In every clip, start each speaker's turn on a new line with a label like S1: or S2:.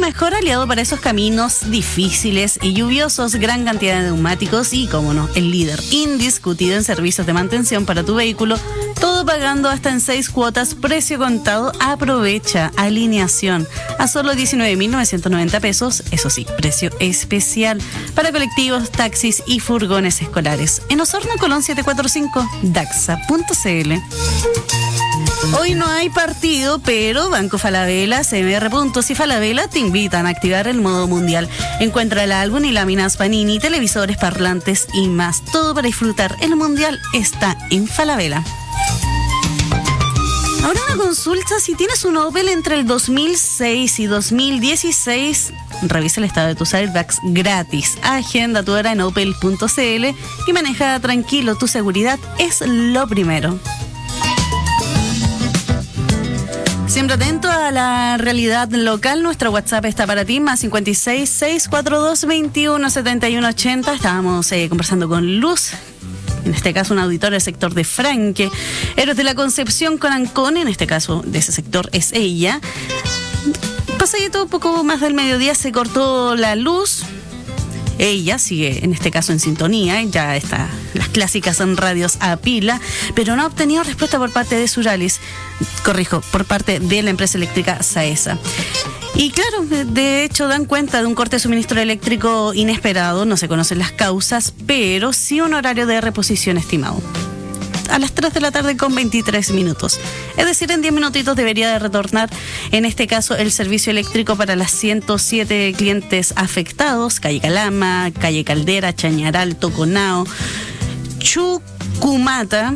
S1: mejor aliado para esos caminos difíciles y lluviosos, gran cantidad de neumáticos y, como no, el líder indiscutido en servicios de mantención para tu vehículo, todo pagando hasta en 6 cuotas, precio contado. Aprovecha alineación a solo 19.990 pesos, eso sí, precio especial para colectivos, taxis y furgones escolares. En Osorno, Colón 745, daxa.cl. Hoy no hay partido, pero Banco Falabella, CMR Puntos y Falabella te invitan a activar el modo mundial. Encuentra el álbum y láminas Panini, televisores, parlantes y más. Todo para disfrutar. El mundial está en Falabella. Ahora una consulta: si tienes un Opel entre el 2006 y 2016, revisa el estado de tus airbags gratis. Agenda tu hora en opel.cl y maneja tranquilo. Tu seguridad es lo primero. Siempre atento a la realidad local. Nuestro WhatsApp está para ti, más 56 642 21 71 80. Estábamos conversando con Luz, en este caso un auditor del sector de Franque. Héroes de la Concepción con Ancón, en este caso de ese sector es ella. Pasadito un poco más del mediodía se cortó la luz. Ella sigue, en este caso, en sintonía, ya está, las clásicas en radios a pila, pero no ha obtenido respuesta por parte de Suralis, por parte de la empresa eléctrica Saesa. Y claro, de hecho dan cuenta de un corte de suministro eléctrico inesperado, no se conocen las causas, pero sí un horario de reposición estimado. A las 3 de la tarde con 23 minutos. Es decir, en 10 minutitos debería de retornar, en este caso, el servicio eléctrico para las 107 clientes afectados: calle Calama, calle Caldera, Chañaral, Toconao, Chucumata,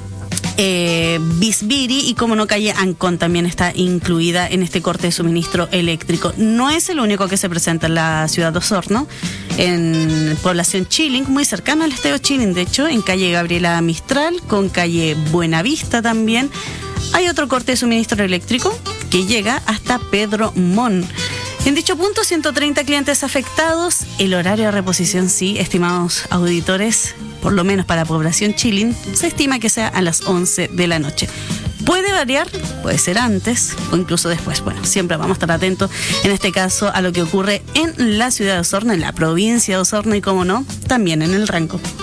S1: Bisbiri y, como no, calle Ancón también está incluida en este corte de suministro eléctrico. No es el único que se presenta en la ciudad de Osorno, en población Chilling, muy cercano al estadio Chilling, de hecho, en calle Gabriela Mistral, con calle Buenavista también. Hay otro corte de suministro eléctrico que llega hasta Pedro Mon. En dicho punto, 130 clientes afectados. El horario de reposición, sí, estimados auditores, por lo menos para población Chilling, se estima que sea a las 11 de la noche. Puede variar, puede ser antes o incluso después. Bueno, siempre vamos a estar atentos, en este caso, a lo que ocurre en la ciudad de Osorno, en la provincia de Osorno y, como no, también en el Ranco.